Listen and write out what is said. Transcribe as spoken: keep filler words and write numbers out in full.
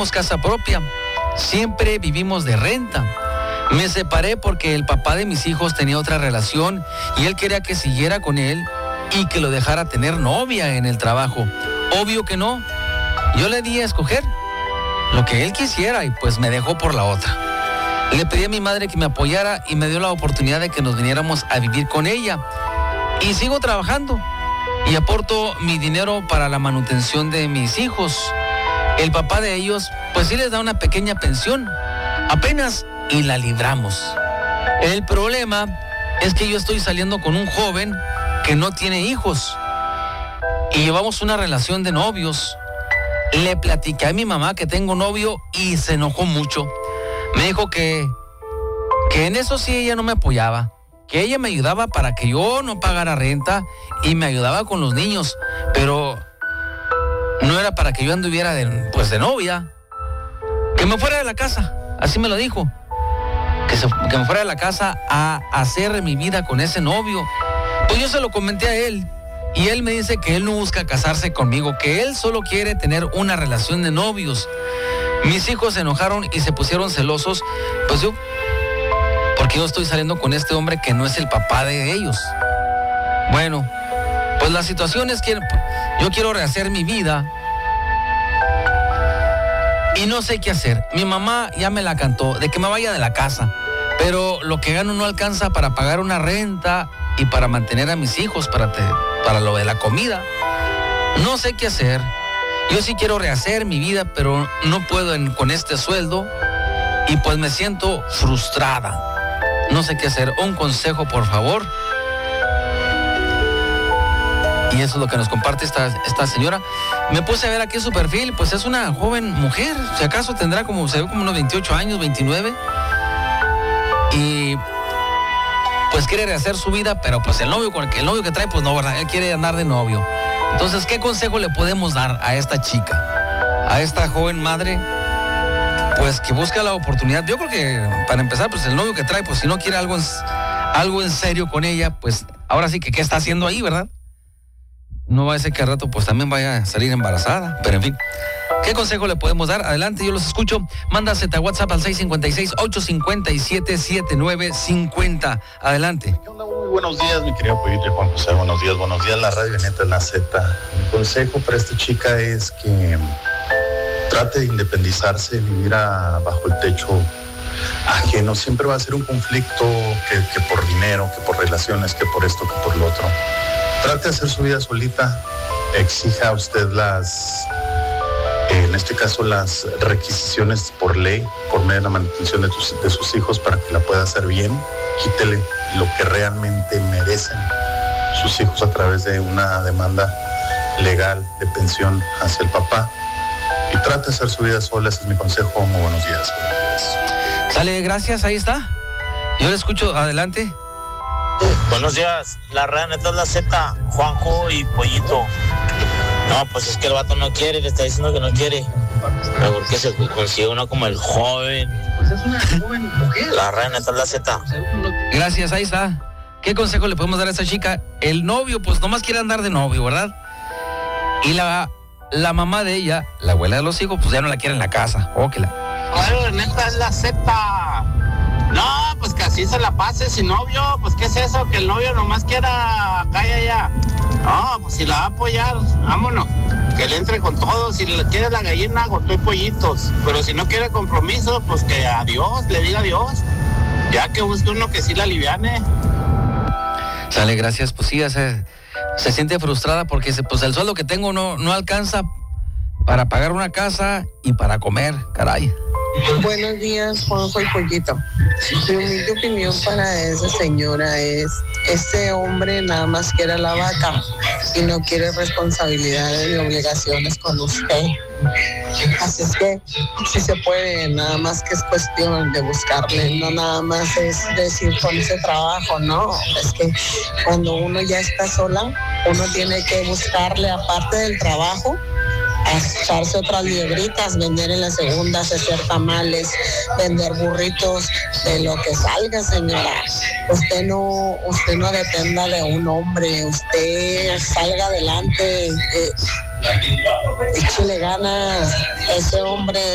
casa propia, siempre vivimos de renta. Me separé porque el papá de mis hijos tenía otra relación y él quería que siguiera con él y que lo dejara tener novia en el trabajo. Obvio que no. Yo le di a escoger lo que él quisiera y pues me dejó por la otra. Le pedí a mi madre que me apoyara y me dio la oportunidad de que nos viniéramos a vivir con ella. Y sigo trabajando y aporto mi dinero para la manutención de mis hijos. El papá de ellos pues sí les da una pequeña pensión. Apenas y la libramos. El problema es que yo estoy saliendo con un joven que no tiene hijos y llevamos una relación de novios. Le platiqué a mi mamá que tengo novio y se enojó mucho. Me dijo que, que en eso sí ella no me apoyaba, que ella me ayudaba para que yo no pagara renta y me ayudaba con los niños, pero no era para que yo anduviera de, pues de novia. Que me fuera de la casa, así me lo dijo. Que, se, que me fuera de la casa a hacer mi vida con ese novio. Pues yo se lo comenté a él y él me dice que él no busca casarse conmigo, que él solo quiere tener una relación de novios. Mis hijos se enojaron y se pusieron celosos, pues yo, porque yo estoy saliendo con este hombre que no es el papá de ellos. Bueno, pues la situación es que yo quiero rehacer mi vida y no sé qué hacer. Mi mamá ya me la cantó de que me vaya de la casa, pero lo que gano no alcanza para pagar una renta y para mantener a mis hijos, para, te, para lo de la comida. No sé qué hacer. Yo sí quiero rehacer mi vida, pero no puedo en, con este sueldo y pues me siento frustrada. No sé qué hacer. Un consejo, por favor. Y eso es lo que nos comparte esta, esta señora. Me puse a ver aquí su perfil, pues es una joven mujer. Si acaso tendrá como, se ve como unos veintiocho años, veintinueve. Y pues quiere rehacer su vida, pero pues el novio con el que el novio que trae, pues no, ¿verdad? Él quiere andar de novio. Entonces, ¿qué consejo le podemos dar a esta chica, a esta joven madre? Pues que busca la oportunidad. Yo creo que, para empezar, pues el novio que trae, pues si no quiere algo en, algo en serio con ella, pues ahora sí que ¿qué está haciendo ahí, verdad? No va a ser que al rato pues también vaya a salir embarazada, pero en fin. ¿Qué consejo le podemos dar? Adelante, yo los escucho. Mándasete a WhatsApp al seis cinco seis, ocho cinco siete, siete nueve cinco cero. Adelante. ¿Qué onda? Muy buenos días, mi querido Pollito Juan José. Buenos días, buenos días, la radio neta en la Z. Mi consejo para esta chica es que trate de independizarse, vivir a, bajo el techo ajeno. Siempre va a ser un conflicto que, que por dinero, que por relaciones, que por esto, que por lo otro. Trate de hacer su vida solita. Exija a usted las... en este caso las requisiciones por ley, por medio de la manutención de, tus, de sus hijos para que la pueda hacer bien. Quítele lo que realmente merecen sus hijos a través de una demanda legal de pensión hacia el papá. Y trate de hacer su vida sola, ese es mi consejo. Muy buenos días. Sale, gracias, ahí está. Yo le escucho, adelante. Buenos días, la red neta es la Z, Juanjo y Pollito. No, pues es que el vato no quiere, le está diciendo que no quiere. Mejor que se consigue uno como el joven. Pues es una joven mujer. La reina está en la Z. Gracias, ahí está. ¿Qué consejo le podemos dar a esta chica? El novio, pues nomás quiere andar de novio, ¿verdad? Y la, la mamá de ella, la abuela de los hijos, pues ya no la quiere en la casa. Óquela. Claro, neta es la Z. No, pues que así se la pase sin novio. Pues ¿qué es eso? Que el novio nomás quiera acá y allá. No, pues si la va a apoyar, vámonos. Que le entre con todo. Si le quiere la gallina, con todo y pollitos. Pero si no quiere compromiso, pues que adiós, le diga adiós. Ya que busque uno que sí la aliviane. Sale, gracias. Pues sí, se, se siente frustrada porque se, pues el sueldo que tengo no, no alcanza para pagar una casa y para comer, caray. Buenos días, Juanjo y Pollito. Mi humilde opinión para esa señora es, este hombre nada más quiere la vaca y no quiere responsabilidades y obligaciones con usted. Así es que si se puede, nada más que es cuestión de buscarle, no nada más es decir con ese trabajo, no. Es que cuando uno ya está sola, uno tiene que buscarle aparte del trabajo, a echarse otras liebritas, vender en las segundas, hacer tamales, vender burritos, de lo que salga, señora. Usted no, usted no dependa de un hombre, usted salga adelante, eh, échale ganas, ese hombre